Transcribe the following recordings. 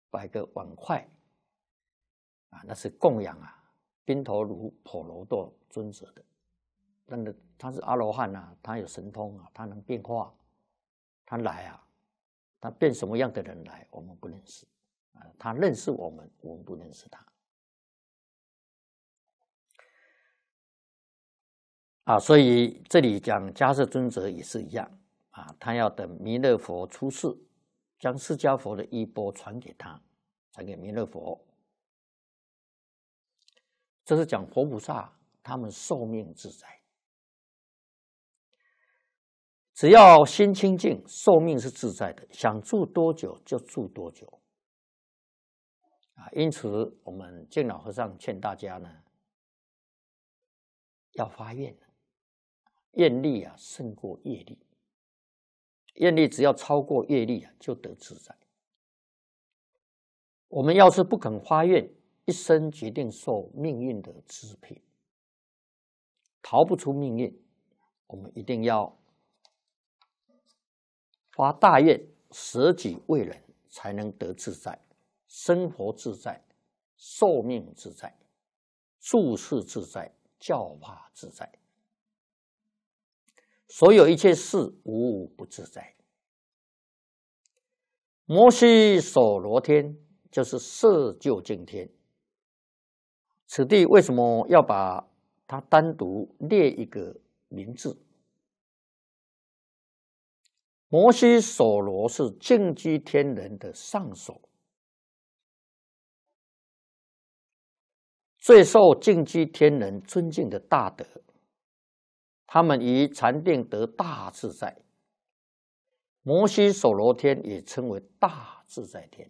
摆个碗筷啊，那是供养宾陀卢婆罗多尊者的。但是他是阿罗汉他有神通他能变化，他来他变什么样的人来，我们不认识他认识我们，我们不认识他所以这里讲迦叶尊者也是一样他要等弥勒佛出世，将释迦佛的衣钵传给他，传给弥勒佛。这是讲佛菩萨他们寿命自在，只要心清净，寿命是自在的，想住多久就住多久因此我们净老和尚劝大家呢，要发愿，愿力胜过业力，愿力只要超过业力就得自在。我们要是不肯发愿，一生决定受命运的支配，逃不出命运。我们一定要发大愿，舍己为人，才能得自在，生活自在，寿命自在，处事自在，教化自在，所有一切事无不自在。摩悉所罗天就是色究竟天，此地为什么要把它单独列一个名字？摩悉所罗是净居天人的上首，最受净居天人尊敬的大德，他们于禅定得大自在。摩悉所罗天也称为大自在天。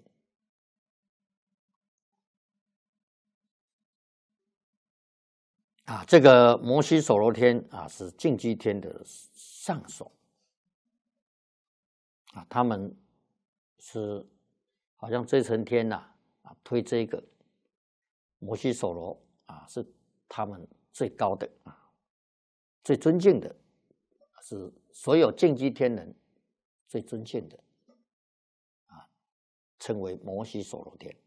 这个摩悉所罗天是净居天的上首他们是好像这层天推这个摩悉所罗是他们最高的最尊敬的，是所有净居天人最尊敬的称为摩悉所罗天。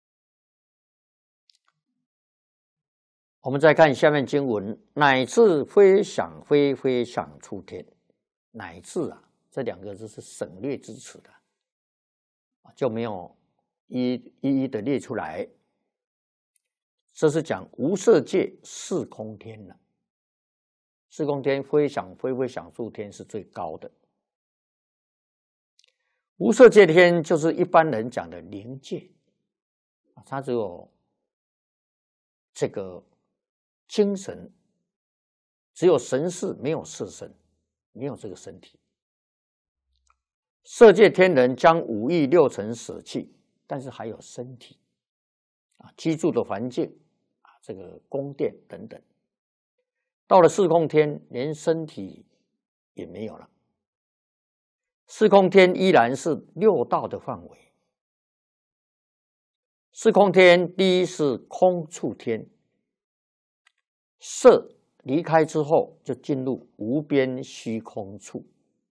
我们再看下面经文，乃至非想非非想出天，乃至这两个字是省略之词的，就没有一一的列出来。这是讲无色界四空天了。四空天非想非非想出天是最高的，无色界天就是一般人讲的灵界，它只有这个精神，只有神识，没有色身，没有这个身体。色界天人将五欲六尘舍弃，但是还有身体居住的环境这个宫殿等等。到了四空天，连身体也没有了。四空天依然是六道的范围。四空天第一是空处天，色离开之后就进入无边虚空处，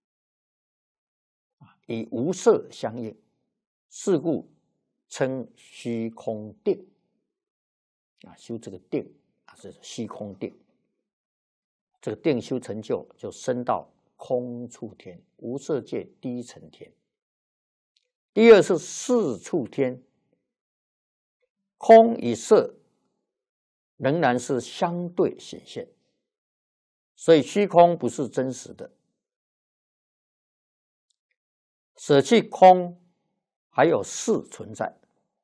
以无色相应，是故称虚空定修这个定是虚空定。这个定修成就，就升到空处天，无色界第一层天。第二是四处天，空与色仍然是相对显现，所以虚空不是真实的。舍弃空，还有事存在，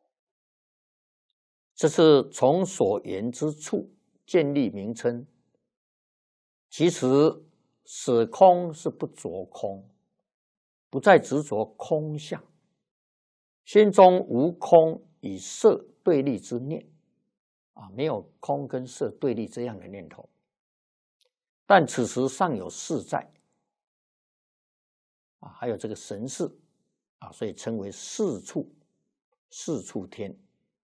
这是从所言之处建立名称。其实舍空是不着空，不再执着空相，心中无空与色对立之念没有空跟色对立这样的念头，但此时尚有事在还有这个神识所以称为四处天。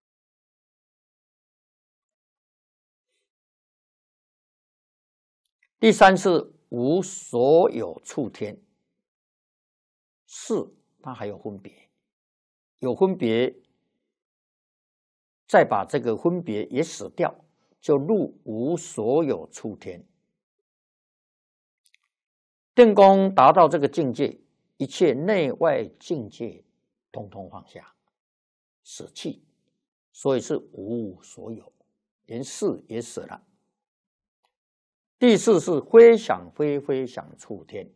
第三是无所有处天，是它还有分别，有分别再把这个分别也舍掉，就入无所有处天。定功达到这个境界，一切内外境界通通放下，舍弃，所以是无所有，连事也舍了。第四是非想非非想处天，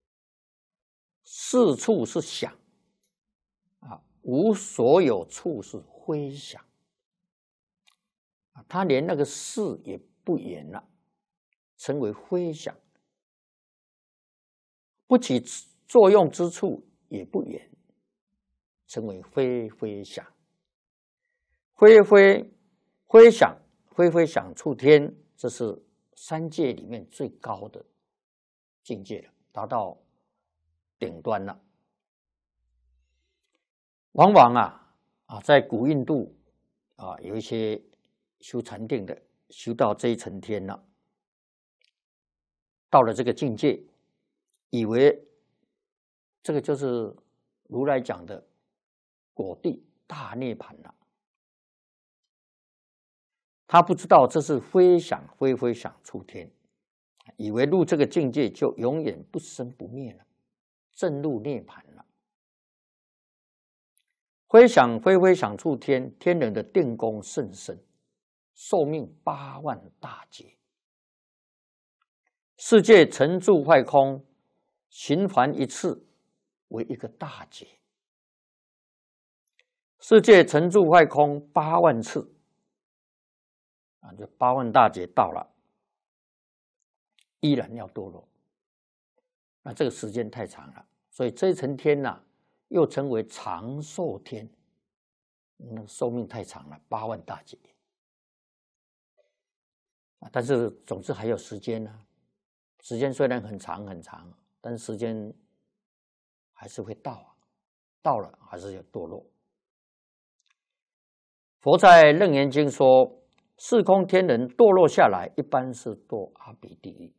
四处是想啊，无所有处是非想啊，他连那个事也不言了，成为非想，不起作用之处也不言，成为非非想，非想非非想处天，这是三界里面最高的境界了，达到顶端了。往往在古印度有一些修禅定的，修到这一层天了，到了这个境界，以为这个就是如来讲的果地大涅槃了。他不知道这是非想非非想处天，以为入这个境界就永远不生不灭了，正入涅槃了。非想非非想处天，天人的定功甚深，寿命8万大劫。世界成住坏空，循环一次为一个大劫。世界成住坏空8万次。就8万大劫到了，依然要堕落，那这个时间太长了，所以这一层天又称为长寿天，那寿命太长了，8万大劫但是总之还有时间时间虽然很长很长，但是时间还是会到了还是要堕落。佛在《楞严经》说，四空天人堕落下来，一般是堕阿鼻地狱，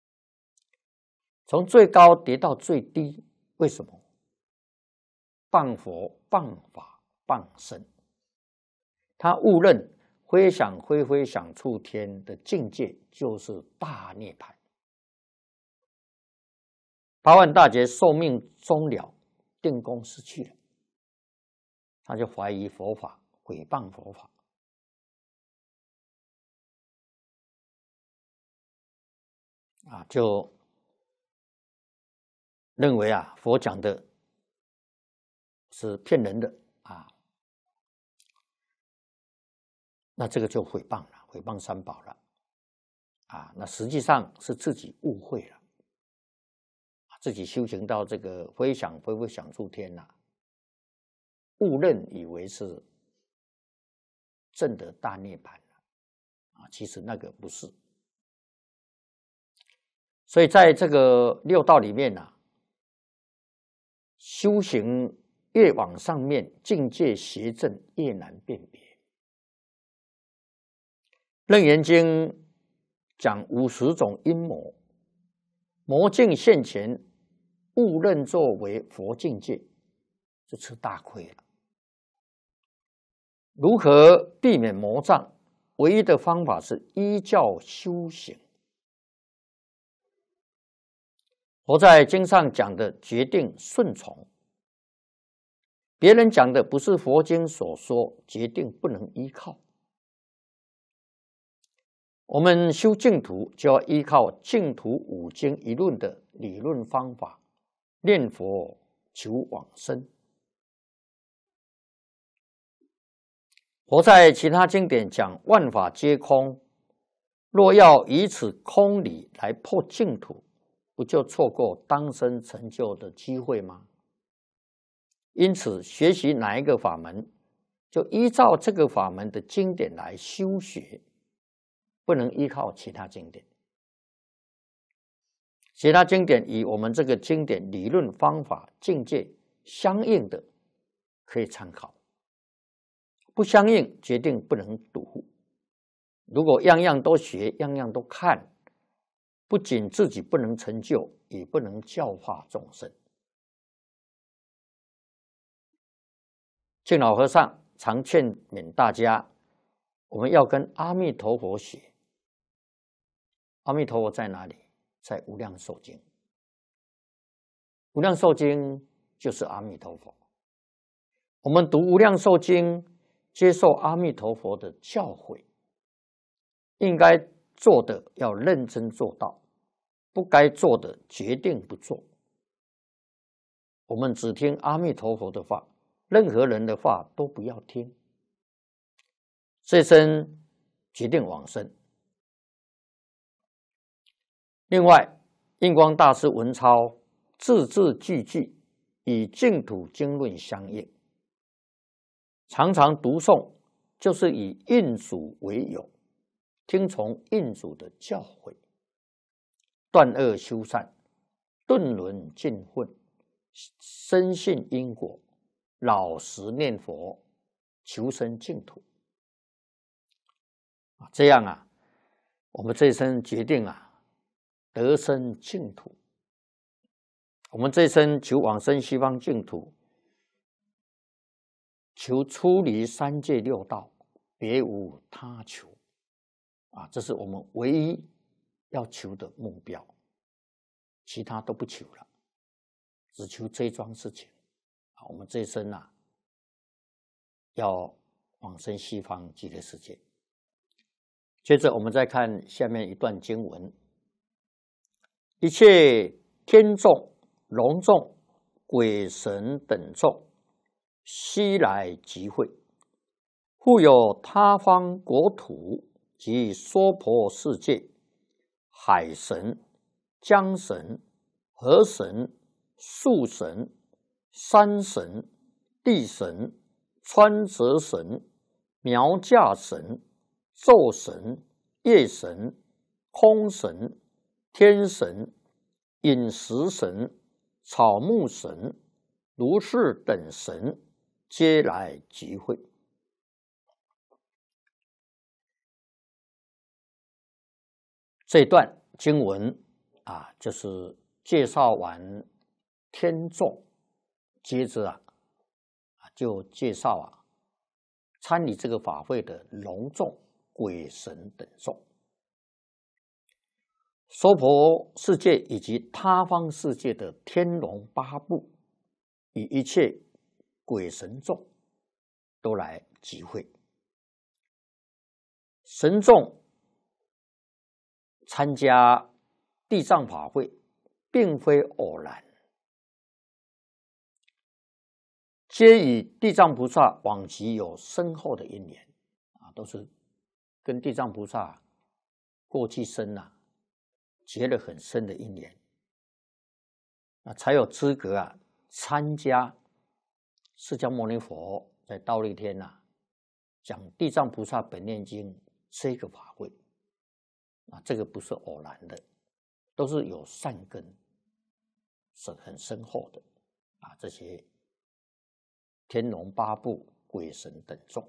从最高跌到最低。为什么？谤佛、谤法、谤僧，他误认非想非非想处天的境界就是大涅槃。8万大劫寿命终了，定功失去了，他就怀疑佛法，毁谤佛法。就认为佛讲的是骗人的那这个就毁谤了，毁谤三宝了那实际上是自己误会了，自己修行到这个非想非非想处天误认以为是证得大涅槃了其实那个不是。所以在这个六道里面修行越往上面，境界邪正越难辨别。楞严经讲50种阴魔，魔境现前，误认作为佛境界，就吃大亏了。如何避免魔障？唯一的方法是依教修行。佛在经上讲的决定顺从，别人讲的不是佛经所说，决定不能依靠。我们修净土就要依靠净土5经一论的理论方法，念佛求往生。佛在其他经典讲万法皆空，若要以此空理来破净土，不就错过当生成就的机会吗？因此，学习哪一个法门，就依照这个法门的经典来修学，不能依靠其他经典。其他经典与我们这个经典理论方法境界相应的，可以参考；不相应，决定不能读。如果样样都学，样样都看，不仅自己不能成就，也不能教化众生。净老和尚常劝勉大家我们要跟阿弥陀佛学。阿弥陀佛在哪里？在无量寿经。无量寿经就是阿弥陀佛。我们读无量寿经，接受阿弥陀佛的教诲，应该做的要认真做到，不该做的决定不做。我们只听阿弥陀佛的话，任何人的话都不要听。这生决定往生。另外，印光大师文钞字字句句与净土经论相应，常常读诵就是以印主为友，听从印主的教诲，断恶修善，顿轮尽混，深信因果，老实念佛，求生净土。这样啊，我们这一生决定得生净土。我们这一生求往生西方净土，求出离三界六道，别无他求。这是我们唯一要求的目标，其他都不求了，只求这一桩事情。我们这一生要往生西方极乐世界。接着我们再看下面一段经文：一切天众、龙众、鬼神等众，悉来集会，复有他方国土及娑婆世界、海神、江神、河神、树神、山神、地神、川泽神、苗架神、昼神、夜神、空神、天神、饮食神、草木神、如是等神，皆来集会。这段经文就是介绍完天众，接着就介绍参与这个法会的龙众、鬼神等众。娑婆世界以及他方世界的天龙八部与一切鬼神众都来集会。神众参加地藏法会并非偶然，皆与地藏菩萨往昔有深厚的因缘都是跟地藏菩萨过去生结了很深的因缘，才有资格参加释迦牟尼佛在忉利天讲地藏菩萨本愿经这个法会。这个不是偶然的，都是有善根，是很深厚的这些天龙八部、鬼神等众。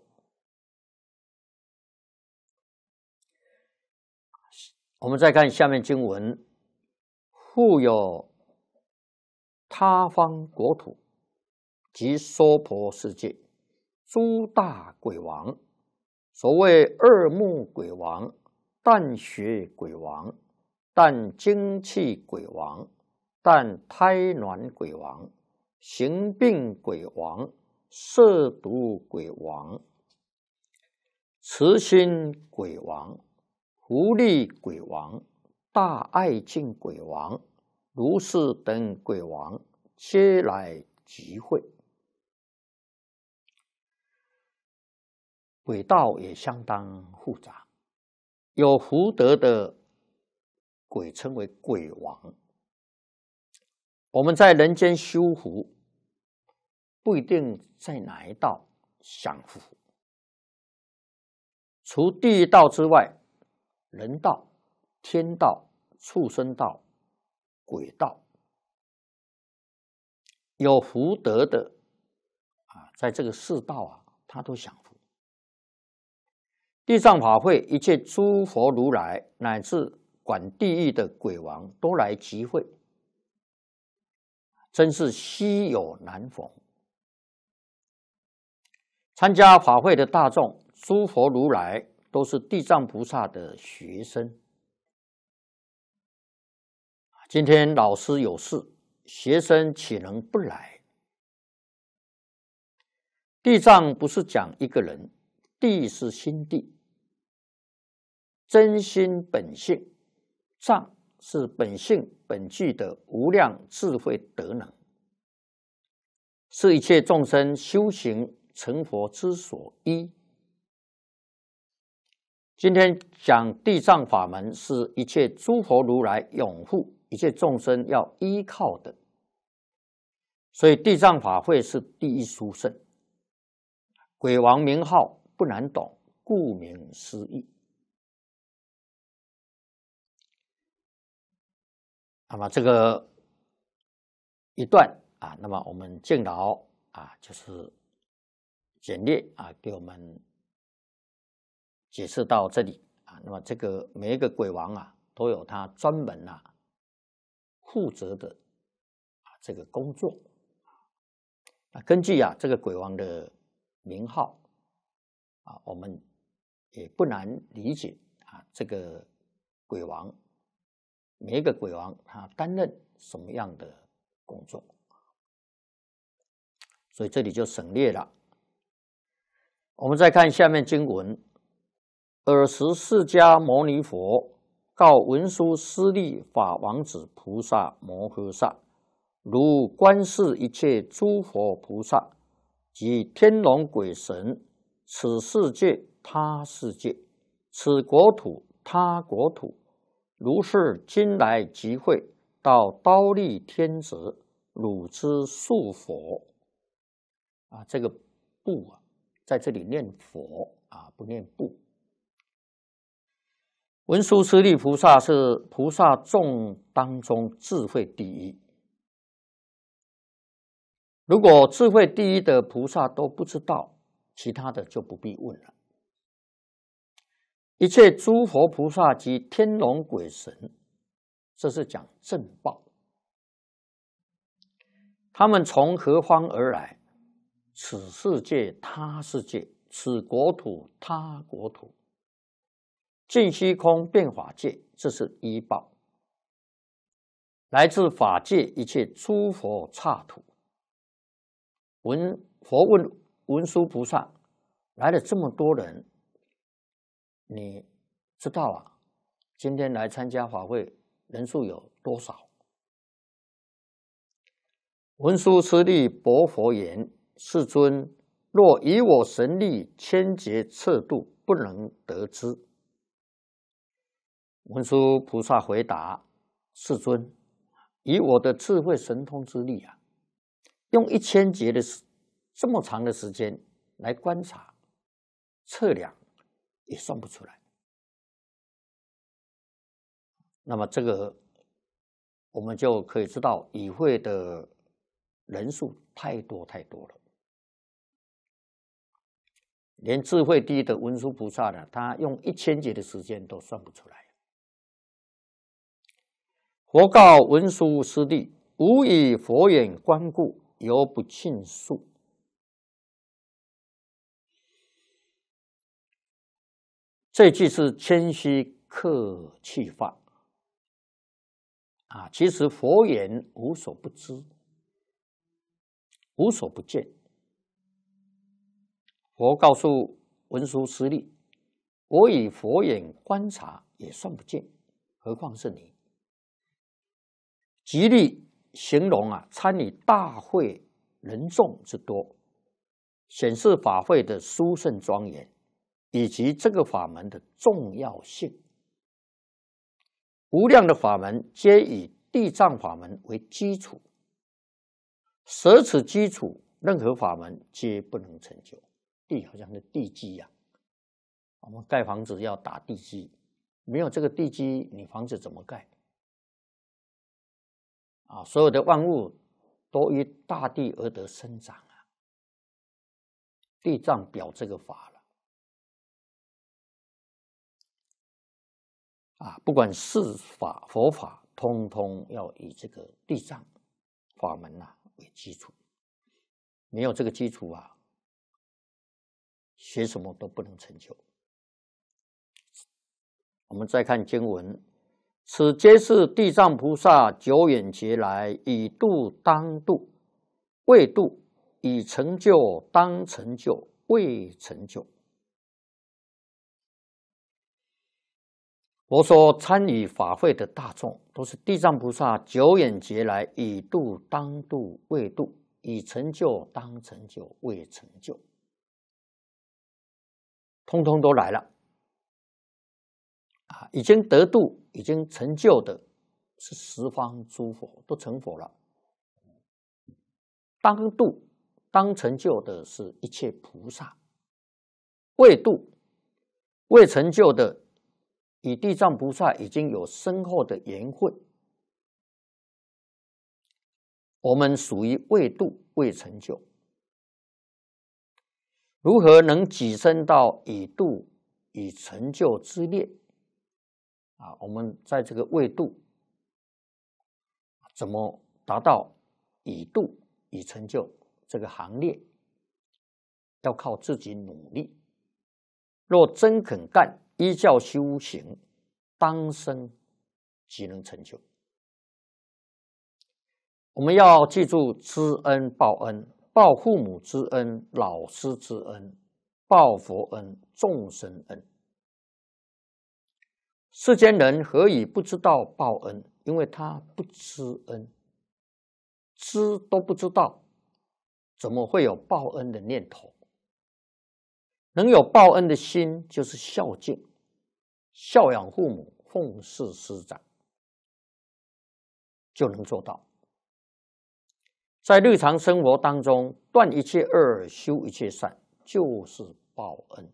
我们再看下面经文：复有他方国土及娑婆世界，诸大鬼王，所谓二目鬼王、淡血鬼王、淡精气鬼王、淡胎卵鬼王、行病鬼王、摄毒鬼王、慈心鬼王、福利鬼王、大爱敬鬼王、如是等鬼王，皆来集会。鬼道也相当复杂，有福德的鬼称为鬼王。我们在人间修福，不一定在哪一道享福，除地狱道之外，人道、天道、畜生道、鬼道，有福德的在这个世道他都享福。地藏法会，一切诸佛如来乃至管地狱的鬼王都来集会，真是稀有难逢。参加法会的大众， 诸佛如来都是地藏菩萨的学生。今天老师有事，学生岂能不来？地藏不是讲一个人，地是心地，真心本性，藏是本性本具的无量智慧德能，是一切众生修行成佛之所依。今天讲地藏法门，是一切诸佛如来拥护一切众生要依靠的，所以地藏法会是第一殊胜。鬼王名号不难懂，顾名思义。那么这个一段啊，那么我们敬老啊，就是简略啊，给我们解释到这里啊。那么这个每一个鬼王啊，都有他专门啊负责的这个工作。根据这个鬼王的名号啊，我们也不难理解啊，这个鬼王每一个鬼王他担任什么样的工作，所以这里就省略了。我们再看下面经文：尔时释迦牟尼佛告文殊师利法王子菩萨摩诃萨，如观视一切诸佛菩萨及天龙鬼神，此世界他世界，此国土他国土，如是今来集会，到忉利天者，汝之数佛。这个不在这里念佛不念不。文殊师利菩萨是菩萨众当中智慧第一。如果智慧第一的菩萨都不知道，其他的就不必问了。一切诸佛菩萨及天龙鬼神，这是讲正报。他们从何方而来？此世界他世界，此国土他国土，尽虚空变法界，这是依报。来自法界一切诸佛刹土。佛问文殊菩萨，来了这么多人，你知道今天来参加法会人数有多少？文殊师利薄佛言：世尊，若以我神力千劫测度，不能得知。文殊菩萨回答：世尊，以我的智慧神通之力用1000劫的这么长的时间来观察测量，也算不出来。那么这个我们就可以知道，与会的人数太多太多了。连智慧第一的文殊菩萨呢，他用1000劫的时间都算不出来。佛告文殊师利：吾以佛眼观故，犹不尽数。这句是谦虚客气话其实佛眼无所不知，无所不见。佛告诉文殊师利：我以佛眼观察也算不见，何况是你。极力形容参与大会人众之多，显示法会的殊胜庄严，以及这个法门的重要性。无量的法门皆以地藏法门为基础，舍此基础，任何法门皆不能成就。地好像是地基我们盖房子要打地基，没有这个地基，你房子怎么盖？所有的万物都依大地而得生长地藏表这个法了不管是法佛法，通通要以这个地藏法门为基础。没有这个基础学什么都不能成就。我们再看经文，此皆是地藏菩萨久远劫来以度当度，未度；以成就当成就，未成就。佛说参与法会的大众，都是地藏菩萨久远劫来以度当度，未度；以成就当成就，未成就。通通都来了已经得度、已经成就的是十方诸佛，都成佛了。当度、当成就的是一切菩萨，未度、未成就的，与地藏菩萨已经有深厚的缘分，我们属于未度、未成就。如何能跻身到以度、以成就之列？我们在这个未度，怎么达到以度、以成就这个行列？要靠自己努力。若真肯干，依教修行，当生即能成就。我们要记住知恩报恩，报父母之恩、老师之恩，报佛恩、众生恩。世间人何以不知道报恩？因为他不知恩，知都不知道，怎么会有报恩的念头？能有报恩的心，就是孝敬，孝养父母，奉事师长，就能做到。在日常生活当中，断一切恶，修一切善，就是报恩。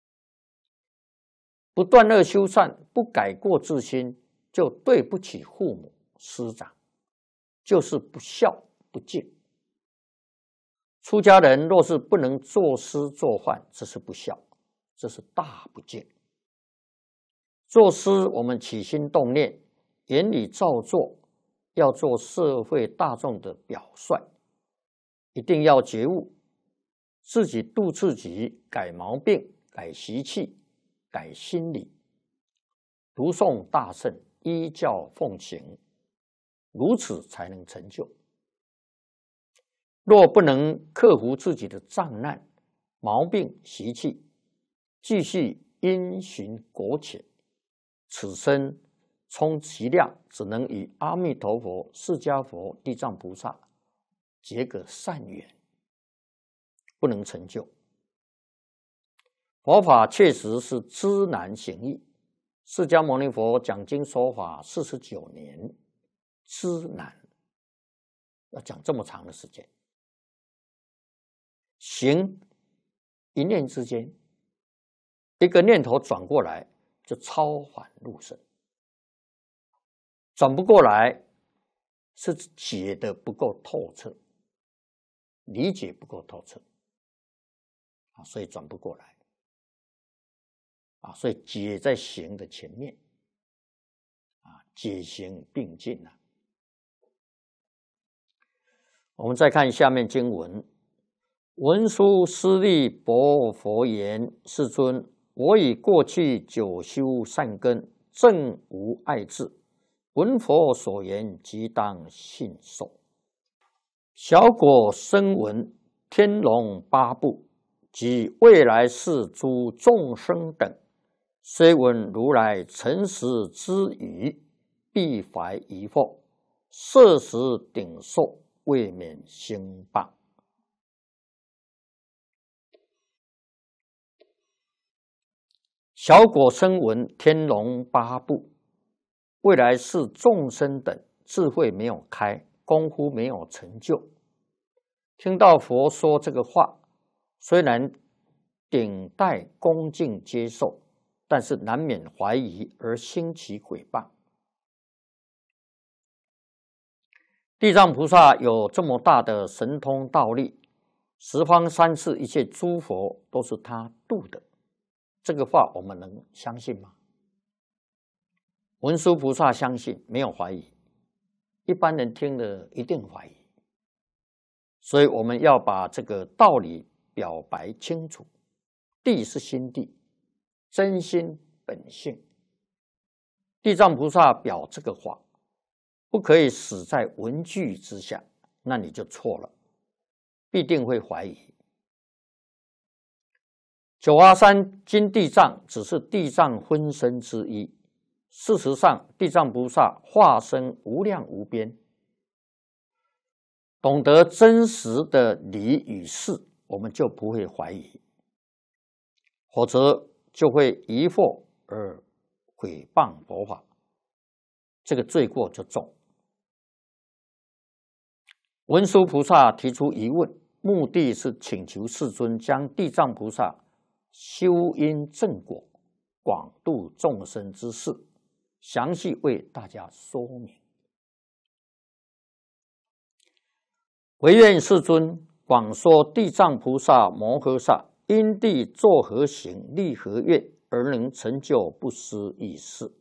不断恶修善，不改过自新，就对不起父母师长，就是不孝不敬。出家人若是不能作师作范，这是不孝，这是大不敬。作师，我们起心动念，言语造作，要做社会大众的表率，一定要觉悟，自己度自己，改毛病，改习气，改心理，读诵大乘，依教奉行，如此才能成就。若不能克服自己的障难、毛病、习气，继续因循果且，此生充其量只能与阿弥陀佛、释迦佛、地藏菩萨结个善缘，不能成就。佛法确实是知难行易，释迦牟尼佛讲经说法49年，知难，要讲这么长的时间。行一念之间，一个念头转过来就超凡入圣，转不过来是解的不够透彻，理解不够透彻所以转不过来所以解在行的前面解行并进我们再看下面经文，文殊师利薄佛言：世尊，我以过去久修善根，正无碍智，闻佛所言，即当信受。小果声闻天龙八部及未来世诸众生等，虽闻如来诚实之语，必怀疑惑，摄食顶受，未免兴谤。小果声闻天龙八部，未来世众生等，智慧没有开，功夫没有成就，听到佛说这个话，虽然顶戴恭敬接受，但是难免怀疑而兴起毁谤。地藏菩萨有这么大的神通道力，十方三世一切诸佛都是他度的，这个话我们能相信吗？文殊菩萨相信，没有怀疑，一般人听了一定怀疑。所以我们要把这个道理表白清楚， 地是心地，真心本性。地藏菩萨表这个话，不可以死在文句之下，那你就错了，必定会怀疑。九华山金地藏只是地藏分身之一，事实上，地藏菩萨化身无量无边，懂得真实的理与事，我们就不会怀疑，否则就会疑惑而毁谤佛法，这个罪过就重。文殊菩萨提出疑问，目的是请求世尊将地藏菩萨修因正果、广度众生之事，详细为大家说明。唯愿世尊广说地藏菩萨摩诃萨因地作何行、立何愿，而能成就不思议事。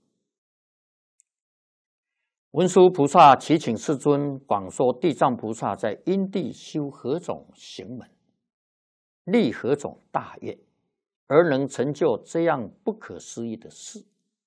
文殊菩萨祈请世尊广说地藏菩萨在因地修何种行门，立何种大愿，而能成就这样不可思议的事。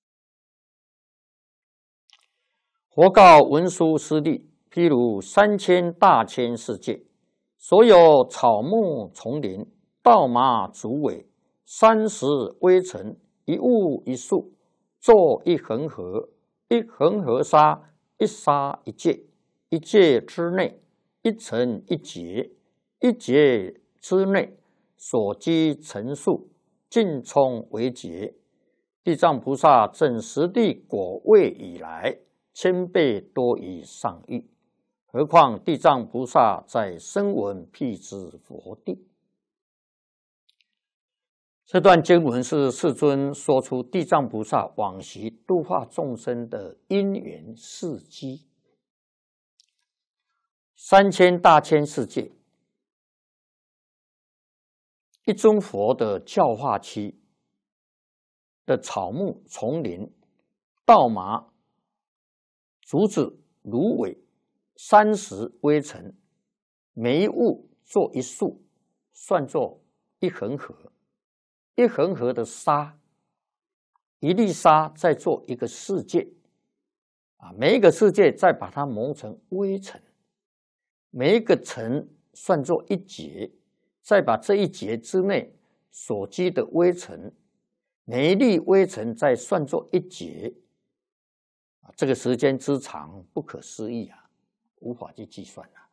佛告文殊师利：譬如3000大千世界，所有草木丛林、稻麻竹苇、山石微尘，一物一树，作一恒河，一恒河沙，一沙一界，一界之内，一尘一劫，一劫之内，所积尘数，尽充为劫。地藏菩萨证实地果位以来，1000倍多于上亿，何况地藏菩萨在声闻辟支佛地。这段经文是世尊说出地藏菩萨往昔度化众生的因缘事迹。3000大千世界，一尊佛的教化期的草木丛林、稻麻、竹子、芦苇、山石微尘，每一物做一树，算作一恒河。一恒河的沙，一粒沙再做一个世界，每一个世界再把它磨成微尘，每一个尘算作一劫，再把这一劫之内所积的微尘，每一粒微尘再算作一劫，这个时间之长不可思议啊，无法去计算啊。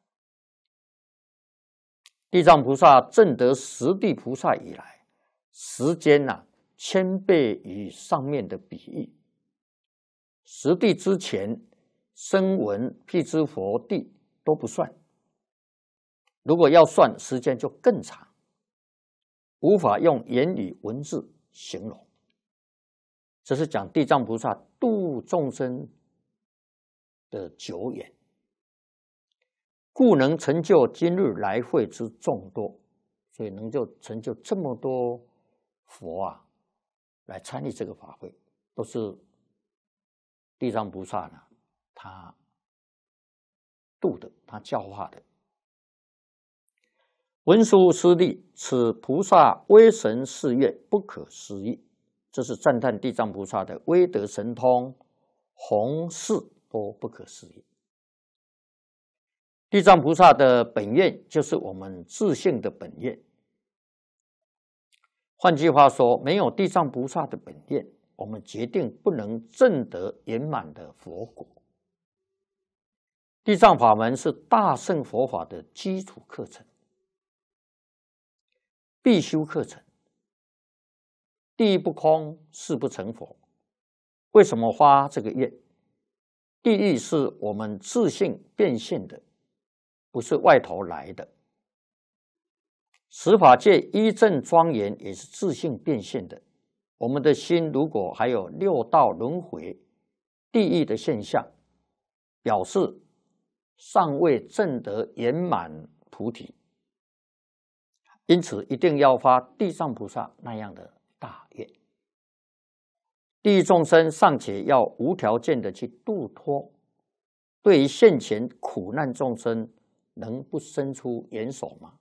地藏菩萨证得十地菩萨以来，时间1000倍于上面的比喻。十地之前，声闻辟支佛地都不算，如果要算，时间就更长，无法用言语文字形容。这是讲地藏菩萨度众生的久远，故能成就今日来会之众多，所以能够成就这么多佛来参与这个法会，都是地藏菩萨他度的，他教化的。文殊师利，此菩萨威神誓愿不可思议，这是赞叹地藏菩萨的威德神通，弘誓都不可思议。地藏菩萨的本愿就是我们自性的本愿。换句话说，没有地藏菩萨的本愿，我们决定不能证得圆满的佛果。地藏法门是大乘佛法的基础课程，必修课程。地狱不空，誓不成佛。为什么发这个愿？地狱是我们自性变现的，不是外头来的。十法界一正庄严也是自性变现的。我们的心如果还有六道轮回、地狱的现象，表示尚未证得圆满菩提。因此，一定要发地藏菩萨那样的大愿。地狱众生尚且要无条件的去度脱，对于现前苦难众生，能不伸出援手吗？